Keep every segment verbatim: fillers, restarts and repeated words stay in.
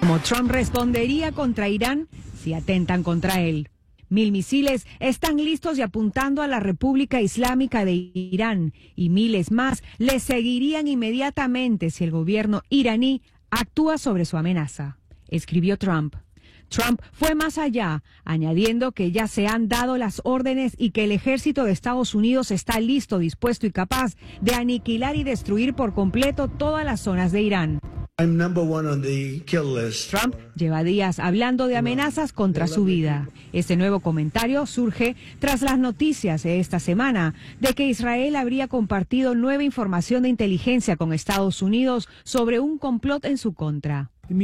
Como Trump respondería contra Irán si atentan contra él. Mil misiles están listos y apuntando a la República Islámica de Irán y miles más le seguirían inmediatamente si el gobierno iraní actúa sobre su amenaza, escribió Trump. Trump fue más allá, añadiendo que ya se han dado las órdenes y que el ejército de Estados Unidos está listo, dispuesto y capaz de aniquilar y destruir por completo todas las zonas de Irán. I'm number one on the kill list. Trump lleva días hablando de amenazas contra su vida. Este nuevo comentario surge tras las noticias de esta semana de que Israel habría compartido nueva información de inteligencia con Estados Unidos sobre un complot en su contra. En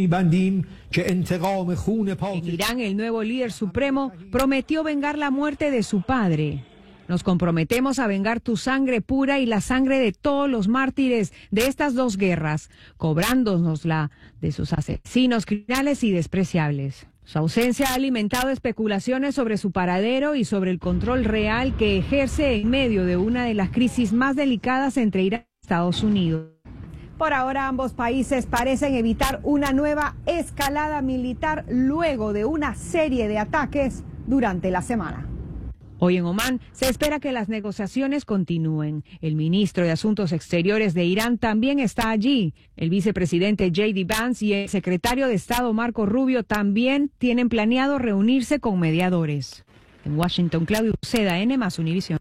Irán, el nuevo líder supremo prometió vengar la muerte de su padre. Nos comprometemos a vengar tu sangre pura y la sangre de todos los mártires de estas dos guerras, cobrándonosla de sus asesinos criminales y despreciables. Su ausencia ha alimentado especulaciones sobre su paradero y sobre el control real que ejerce en medio de una de las crisis más delicadas entre Irán y Estados Unidos. Por ahora, ambos países parecen evitar una nueva escalada militar luego de una serie de ataques durante la semana. Hoy en Omán se espera que las negociaciones continúen. El ministro de Asuntos Exteriores de Irán también está allí. El vicepresidente J D Vance y el secretario de Estado Marco Rubio también tienen planeado reunirse con mediadores. En Washington, Claudio Uceda, N más Univisión.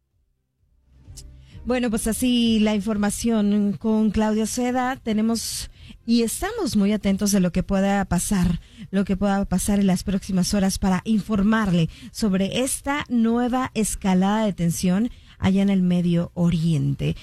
Bueno, pues así la información con Claudio Seda. Tenemos y estamos muy atentos de lo que pueda pasar, lo que pueda pasar en las próximas horas para informarle sobre esta nueva escalada de tensión allá en el Medio Oriente.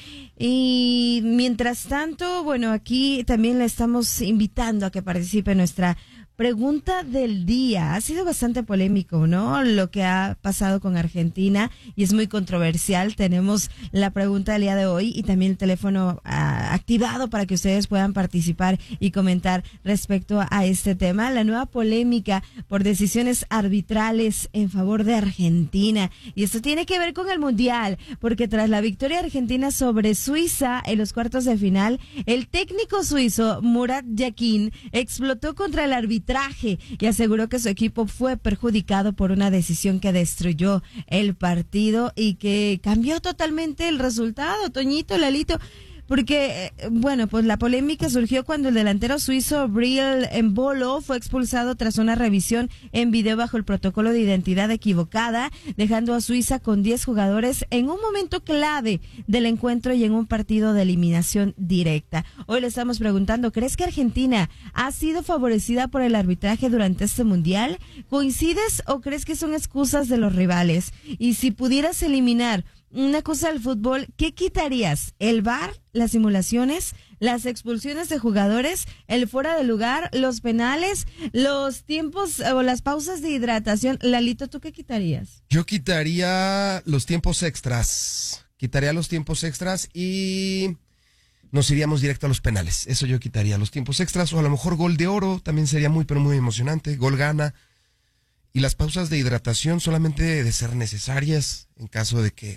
Y mientras tanto, bueno, aquí también le estamos invitando a que participe en nuestra pregunta del día. Ha sido bastante polémico, ¿no? Lo que ha pasado con Argentina y es muy controversial. Tenemos la pregunta del día de hoy y también el teléfono uh, activado para que ustedes puedan participar y comentar respecto a este tema. La nueva polémica por decisiones arbitrales en favor de Argentina. Y esto tiene que ver con el Mundial, porque tras la victoria argentina sobre Suiza en los cuartos de final, el técnico suizo Murat Yakin explotó contra el arbitraje y aseguró que su equipo fue perjudicado por una decisión que destruyó el partido y que cambió totalmente el resultado. Toñito, Lalito, porque, bueno, pues la polémica surgió cuando el delantero suizo Breel Embolo fue expulsado tras una revisión en video bajo el protocolo de identidad equivocada, dejando a Suiza con diez jugadores en un momento clave del encuentro y en un partido de eliminación directa. Hoy le estamos preguntando, ¿crees que Argentina ha sido favorecida por el arbitraje durante este mundial? ¿Coincides o crees que son excusas de los rivales? Y si pudieras eliminar una cosa del fútbol, ¿qué quitarías? ¿El V A R, las simulaciones, las expulsiones de jugadores, el fuera de lugar, los penales, los tiempos o las pausas de hidratación? Lalito, ¿tú qué quitarías? Yo quitaría los tiempos extras. Quitaría los tiempos extras y nos iríamos directo a los penales. Eso yo quitaría, los tiempos extras, o a lo mejor gol de oro, también sería muy, pero muy emocionante. Gol gana. Y las pausas de hidratación solamente de ser necesarias en caso de que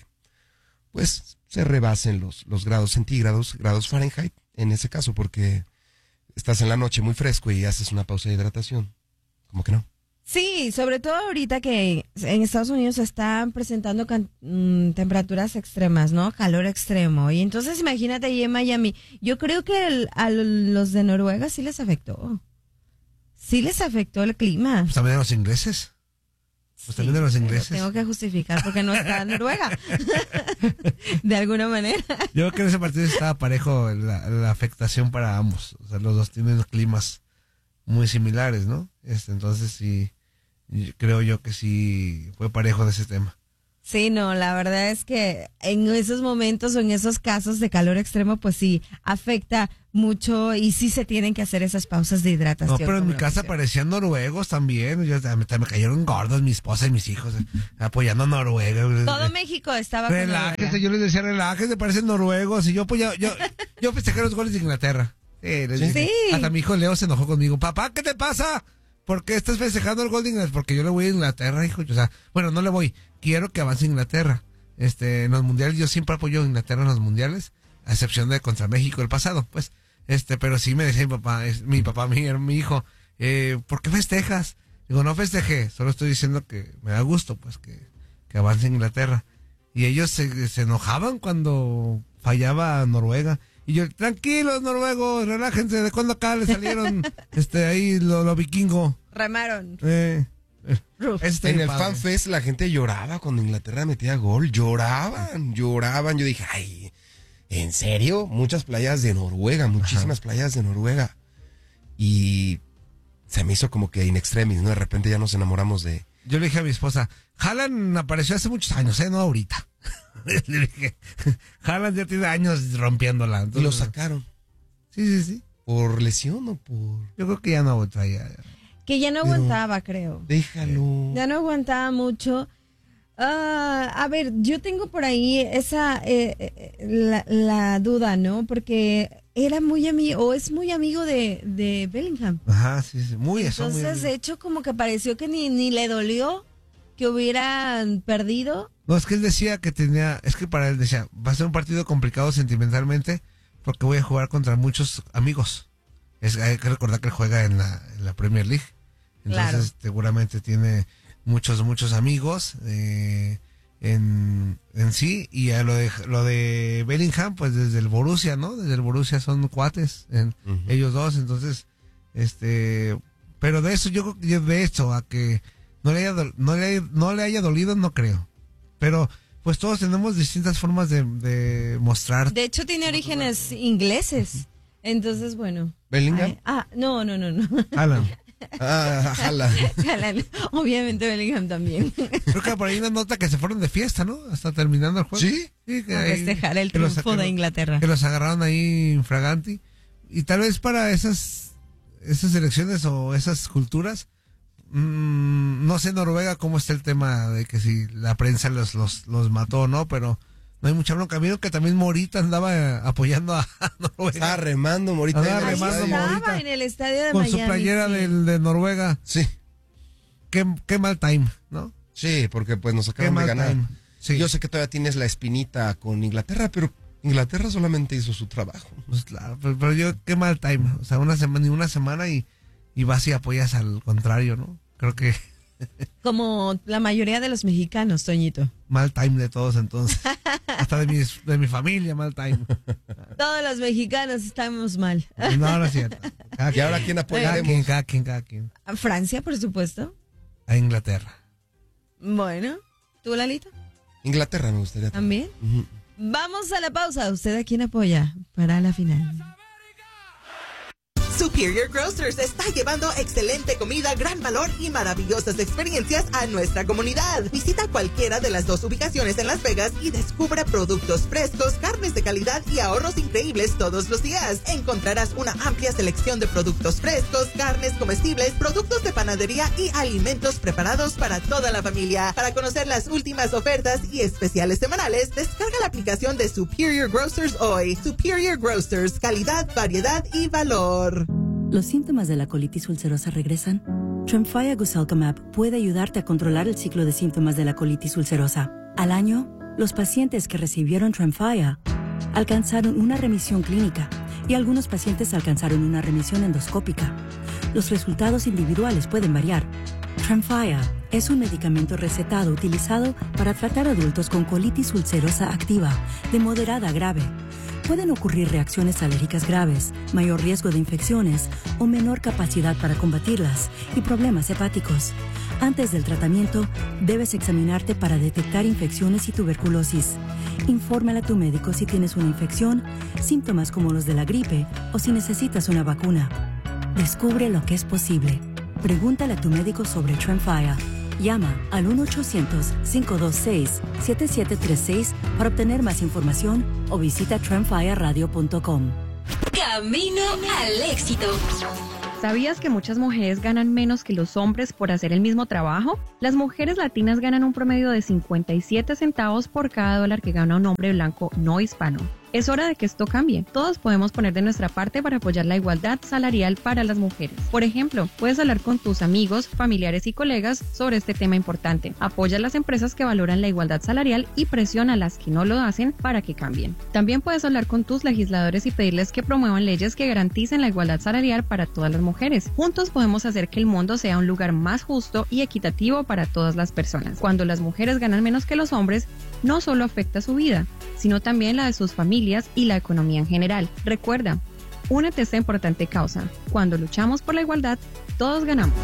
pues se rebasen los, los grados centígrados, grados Fahrenheit, en ese caso, porque estás en la noche muy fresco y haces una pausa de hidratación. ¿Cómo que no? Sí, sobre todo ahorita que en Estados Unidos se están presentando can- mmm, temperaturas extremas, ¿no? Calor extremo. Y entonces imagínate ahí en Miami. Yo creo que el, a los de Noruega sí les afectó. Sí les afectó el clima. Pues también a los ingleses. Pues también de los ingleses. Tengo que justificar porque no está en Noruega. De alguna manera. Yo creo que en ese partido estaba parejo la, la afectación para ambos. O sea, los dos tienen climas muy similares, ¿no? Este, entonces sí, creo yo que sí fue parejo de ese tema. Sí, no, la verdad es que en esos momentos o en esos casos de calor extremo, pues sí, afecta mucho y sí se tienen que hacer esas pausas de hidratación. No, pero en mi casa parecían noruegos también. Yo, me, me cayeron gordos mi esposa y mis hijos eh, apoyando a Noruega. Todo México estaba con Relájese, yo les decía relájese, parecen noruegos. Y yo apoyaba, yo, yo festejé los goles de Inglaterra. Sí, les dije, sí. Hasta mi hijo Leo se enojó conmigo. Papá, ¿qué te pasa? ¿Por qué estás festejando el gol de Inglaterra? Porque yo le voy a Inglaterra, hijo. O sea, bueno, no le voy. Quiero que avance Inglaterra. Este, en los mundiales, yo siempre apoyo a Inglaterra en los mundiales, a excepción de contra México el pasado, pues. Este, pero sí me decía mi papá, es, mi papá, mi, mi hijo, eh, ¿por qué festejas? Digo, no festejé, solo estoy diciendo que me da gusto, pues, que, que avance Inglaterra. Y ellos se, se enojaban cuando fallaba Noruega. Y yo, tranquilos noruegos, relájense, ¿de cuándo acá le salieron este ahí lo, lo vikingo? Ramaron. Eh, eh, este En el padre. FanFest la gente lloraba cuando Inglaterra metía gol. Lloraban, lloraban. Yo dije, ay, ¿en serio? Muchas playas de Noruega, muchísimas Ajá. playas de Noruega. Y se me hizo como que in extremis, ¿no? De repente ya nos enamoramos de... Yo le dije a mi esposa, Haaland apareció hace muchos años, ¿eh? No ahorita. Le dije, Haaland ya tiene años rompiéndola. Entonces, y lo sacaron. Sí, sí, sí. ¿Por lesión o por...? Yo creo que ya no traía. Que ya no Pero, aguantaba, creo. Déjalo. Ya no aguantaba mucho. Uh, a ver, yo tengo por ahí esa eh, eh, la, la duda, ¿no? Porque era muy amigo, o es muy amigo de, de Bellingham. Ajá, sí, sí, muy eso. Entonces, muy de hecho, como que pareció que ni, ni le dolió que hubieran perdido. No, es que él decía que tenía, es que para él decía, va a ser un partido complicado sentimentalmente porque voy a jugar contra muchos amigos. Es, hay que recordar que él juega en la, en la Premier League. Entonces, Claro. seguramente tiene muchos, muchos amigos eh, en, en sí. Y a lo de, lo de Bellingham, pues desde el Borussia, ¿no? Desde el Borussia son cuates, en, uh-huh. ellos dos. Entonces, este, pero de eso, yo creo que de eso, a que no le haya, no le, no le haya dolido, no creo. Pero, pues todos tenemos distintas formas de, de mostrar. De hecho, tiene orígenes ingleses. Entonces, bueno. ¿Bellingham? Ay, ah, no, no, no, no. Alan. Ah, jala. Obviamente Bellingham también. Creo que por ahí una nota que se fueron de fiesta, ¿no? Hasta terminando el juego. Sí. Sí, que a ahí, festejar el que los- triunfo que de los- Inglaterra. Que los agarraron ahí infraganti. Y tal vez para esas esas elecciones o esas culturas, mmm, no sé en Noruega cómo está el tema de que si la prensa los, los, los mató o no, pero no hay mucha bronca. Vieron que también Morita andaba eh, apoyando a Noruega. Estaba remando, Morita. Andaba en el Ahí remando, estadio. estaba Morita. en el estadio de Con Miami. su playera sí. del, de Noruega. Sí, Qué, qué mal time, ¿no? sí, porque pues nos Qué acaban de mal ganar. time. Sí. Yo sé que todavía tienes la espinita con Inglaterra, pero Inglaterra solamente hizo su trabajo. Pues claro, pero, pero yo, qué mal time. O sea, una semana, ni una semana y, y vas y apoyas al contrario, ¿no? Creo que Como la mayoría de los mexicanos, Toñito. mal time de todos entonces. Hasta de, mis, de mi familia, mal time. Todos los mexicanos estamos mal. No, no es cierto. Cada ¿Y quien, ahora quién cada apoyaremos? quien, cada quien, cada quien. A Francia, por supuesto. A Inglaterra. Bueno, ¿tú, Lalito? Inglaterra me gustaría. ¿También? Ujú. Vamos a la pausa. ¿Usted a quién apoya para la final? Superior Grocers está llevando excelente comida, gran valor y maravillosas experiencias a nuestra comunidad. Visita cualquiera de las dos ubicaciones en Las Vegas y descubre productos frescos, carnes de calidad y ahorros increíbles todos los días. Encontrarás una amplia selección de productos frescos, carnes comestibles, productos de panadería y alimentos preparados para toda la familia. Para conocer las últimas ofertas y especiales semanales, descarga la aplicación de Superior Grocers hoy. Superior Grocers, calidad, variedad y valor. ¿Los síntomas de la colitis ulcerosa regresan? Tremfya Guselkumab puede ayudarte a controlar el ciclo de síntomas de la colitis ulcerosa. Al año, los pacientes que recibieron Tremfya alcanzaron una remisión clínica y algunos pacientes alcanzaron una remisión endoscópica. Los resultados individuales pueden variar. Tremfya es un medicamento recetado utilizado para tratar adultos con colitis ulcerosa activa, de moderada a grave. Pueden ocurrir reacciones alérgicas graves, mayor riesgo de infecciones o menor capacidad para combatirlas y problemas hepáticos. Antes del tratamiento, debes examinarte para detectar infecciones y tuberculosis. Infórmale a tu médico si tienes una infección, síntomas como los de la gripe o si necesitas una vacuna. Descubre lo que es posible. Pregúntale a tu médico sobre Tremfya. Llama al uno ochocientos, cinco dos seis, siete siete tres seis para obtener más información o visita tremfya radio punto com. Camino al éxito. ¿Sabías que muchas mujeres ganan menos que los hombres por hacer el mismo trabajo? Las mujeres latinas ganan un promedio de cincuenta y siete centavos por cada dólar que gana un hombre blanco no hispano. Es hora de que esto cambie. Todos podemos poner de nuestra parte para apoyar la igualdad salarial para las mujeres. Por ejemplo, puedes hablar con tus amigos, familiares y colegas sobre este tema importante. Apoya a las empresas que valoran la igualdad salarial y presiona a las que no lo hacen para que cambien. También puedes hablar con tus legisladores y pedirles que promuevan leyes que garanticen la igualdad salarial para todas las mujeres. Juntos podemos hacer que el mundo sea un lugar más justo y equitativo para todas las personas. Cuando las mujeres ganan menos que los hombres, no solo afecta su vida, sino también la de sus familias y la economía en general. Recuerda, únete a esta importante causa. Cuando luchamos por la igualdad, todos ganamos.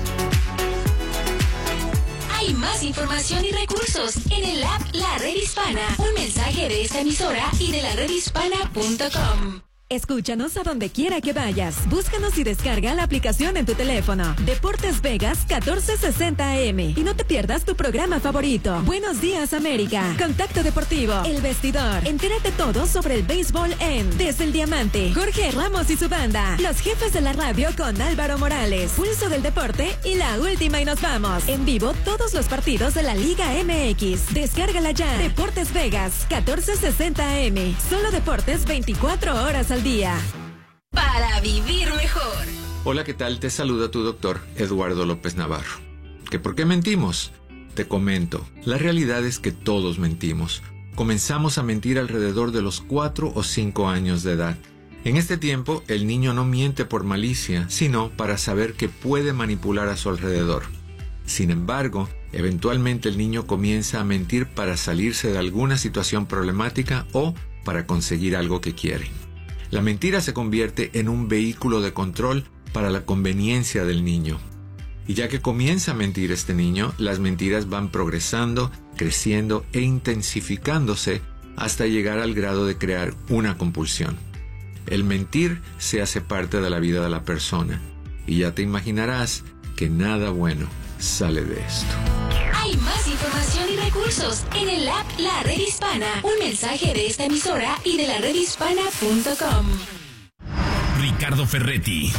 Hay más información y recursos en el app La Red Hispana. Un mensaje de esta emisora y de la red hispana punto com. Escúchanos a donde quiera que vayas. Búscanos y descarga la aplicación en tu teléfono. Deportes Vegas catorce sesenta A M. Y no te pierdas tu programa favorito. Buenos días, América. Contacto Deportivo. El Vestidor. Entérate todo sobre el béisbol en Desde el Diamante. Jorge Ramos y su banda. Los Jefes de la Radio con Álvaro Morales. Pulso del Deporte y La Última y nos vamos. En vivo todos los partidos de la Liga M X. Descárgala ya. Deportes Vegas catorce sesenta A M. Solo deportes veinticuatro horas al día. Para vivir mejor. Hola, ¿qué tal? Te saluda tu doctor Eduardo López Navarro. ¿Que por qué mentimos? Te comento. La realidad es que todos mentimos. Comenzamos a mentir alrededor de los cuatro o cinco años de edad. En este tiempo, el niño no miente por malicia, sino para saber que puede manipular a su alrededor. Sin embargo, eventualmente el niño comienza a mentir para salirse de alguna situación problemática o para conseguir algo que quiere. La mentira se convierte en un vehículo de control para la conveniencia del niño. Y ya que comienza a mentir este niño, las mentiras van progresando, creciendo e intensificándose hasta llegar al grado de crear una compulsión. El mentir se hace parte de la vida de la persona, y ya te imaginarás que nada bueno sale de esto. Hay más información y recursos en el app La Red Hispana. Un mensaje de esta emisora y de la red hispana punto com. Ricardo Ferretti,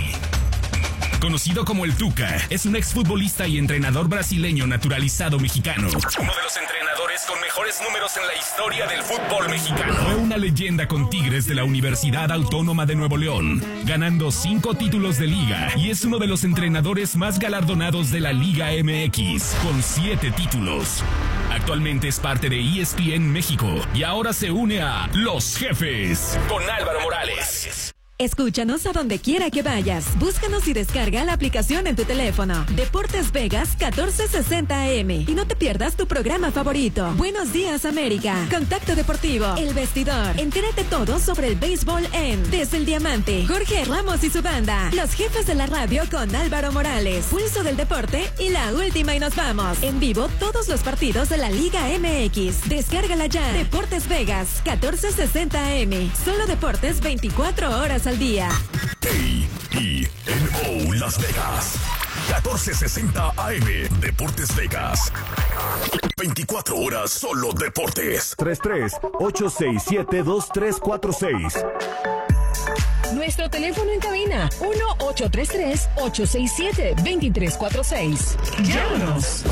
conocido como el Tuca, es un exfutbolista y entrenador brasileño naturalizado mexicano. Uno de los entrenadores con mejores números en la historia del fútbol mexicano. Fue una leyenda con Tigres de la Universidad Autónoma de Nuevo León, ganando cinco títulos de liga, y es uno de los entrenadores más galardonados de la Liga M X, con siete títulos. Actualmente es parte de E S P N México y ahora se une a Los Jefes con Álvaro Morales. Escúchanos a donde quiera que vayas. Búscanos y descarga la aplicación en tu teléfono. Deportes Vegas catorce sesenta A M. Y no te pierdas tu programa favorito. Buenos días, América. Contacto Deportivo. El Vestidor. Entérate todo sobre el béisbol en Desde el Diamante. Jorge Ramos y su banda. Los Jefes de la Radio con Álvaro Morales. Pulso del Deporte y La Última y nos vamos. En vivo todos los partidos de la Liga M X. Descárgala ya. Deportes Vegas catorce sesenta A M. Solo deportes veinticuatro horas al día. A E N O Las Vegas catorce sesenta A M. Deportes Vegas. veinticuatro horas solo deportes. tres tres ocho seis siete dos tres cuatro seis. Nuestro teléfono en cabina uno ocho tres tres ocho seis siete dos tres cuatro seis. Llámanos.